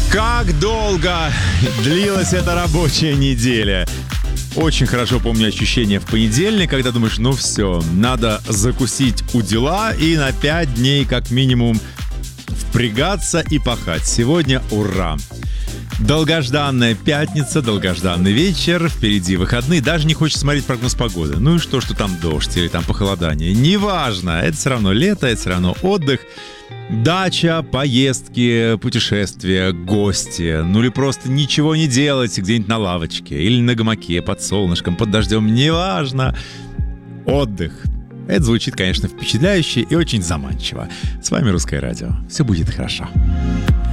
Как долго длилась эта рабочая неделя? Очень хорошо помню ощущение в понедельник, когда думаешь, ну все, надо закусить у дела и на 5 дней как минимум впрягаться и пахать. Сегодня ура! Долгожданная пятница, долгожданный вечер, впереди выходные. Даже не хочется смотреть прогноз погоды. Ну и что там дождь или там похолодание. Неважно, это все равно лето, это все равно отдых. Дача, поездки, путешествия, гости. Ну или просто ничего не делать где-нибудь на лавочке или на гамаке, под солнышком, под дождем. Неважно. Отдых. Это звучит, конечно, впечатляюще и очень заманчиво. С вами Русское радио. Все будет хорошо.